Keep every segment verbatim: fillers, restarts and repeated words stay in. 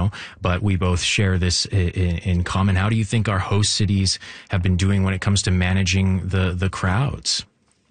Toronto, but we both share this in, in common. How do you think our host cities have been doing when it comes to managing the, the crowds?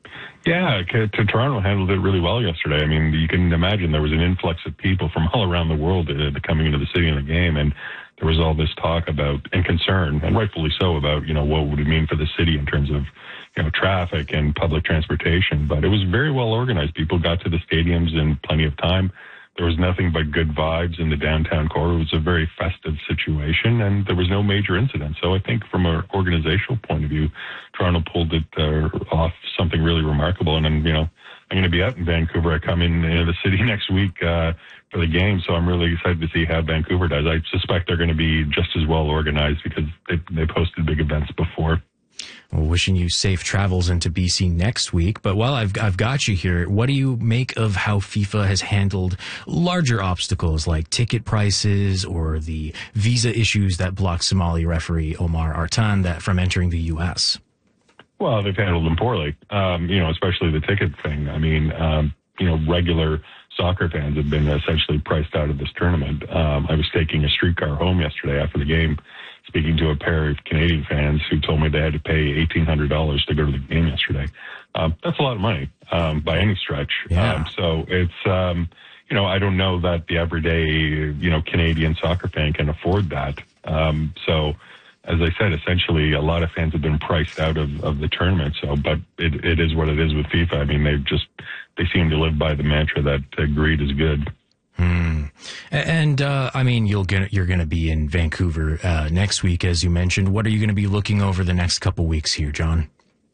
Yeah, to Toronto handled it really well yesterday. I mean, you can imagine there was an influx of people from all around the world uh, coming into the city in the game, and there was all this talk about and concern, and rightfully so, about, you know, what would it mean for the city in terms of, you know, traffic and public transportation. But it was very well organized. People got to the stadiums in plenty of time. There was nothing but good vibes in the downtown core. It was a very festive situation, and there was no major incident. So I think from an organizational point of view, Toronto pulled it uh, off something really remarkable. And, then, you know, I'm going to be out in Vancouver. I come in into the city next week uh, for the game, so I'm really excited to see how Vancouver does. I suspect they're going to be just as well organized because they, they've hosted big events before. Well, wishing you safe travels into B C next week. But while I've, I've got you here, what do you make of how FIFA has handled larger obstacles like ticket prices or the visa issues that blocked Somali referee Omar Artan that from entering the U S? Well, they've handled them poorly, um, you know, especially the ticket thing. I mean, um, you know, regular soccer fans have been essentially priced out of this tournament. Um, I was taking a streetcar home yesterday after the game, speaking to a pair of Canadian fans who told me they had to pay eighteen hundred dollars to go to the game yesterday. Um, that's a lot of money um, by any stretch. Yeah. Um, so it's, um, you know, I don't know that the everyday, you know, Canadian soccer fan can afford that. Um, so, as I said, essentially a lot of fans have been priced out of, of the tournament. So, but it, it is what it is with FIFA. I mean, they've just, they seem to live by the mantra that uh, greed is good. Hmm. And, uh, I mean, you'll get, you're going to be in Vancouver uh, next week, as you mentioned. What are you going to be looking over the next couple weeks here, John?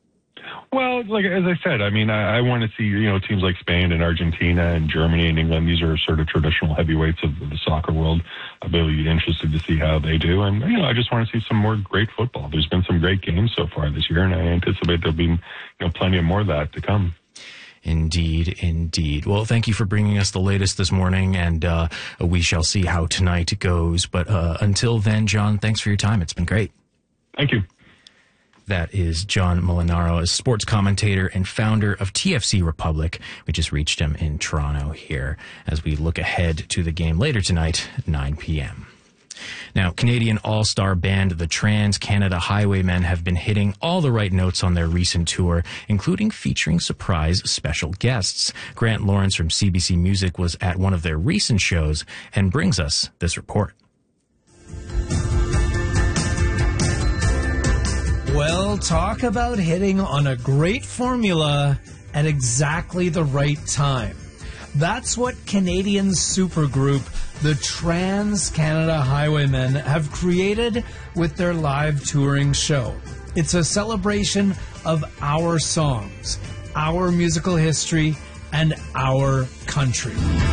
Well, like as I said, I mean, I, I want to see, you know, teams like Spain and Argentina and Germany and England. These are sort of traditional heavyweights of the soccer world. I'll be interested to see how they do. And, you know, I just want to see some more great football. There's been some great games so far this year, and I anticipate there'll be, you know, plenty of more of that to come. Indeed, indeed. Well, thank you for bringing us the latest this morning, and uh, we shall see how tonight goes. But uh, until then, John, thanks for your time. It's been great. Thank you. That is John Molinaro, a sports commentator and founder of T F C Republic. We just reached him in Toronto here as we look ahead to the game later tonight at nine p.m. Now, Canadian all-star band the Trans-Canada Highwaymen have been hitting all the right notes on their recent tour, including featuring surprise special guests. Grant Lawrence from C B C Music was at one of their recent shows and brings us this report. Well, talk about hitting on a great formula at exactly the right time. That's what Canadian supergroup the Trans-Canada Highwaymen have created with their live touring show. It's a celebration of our songs, our musical history, and our country.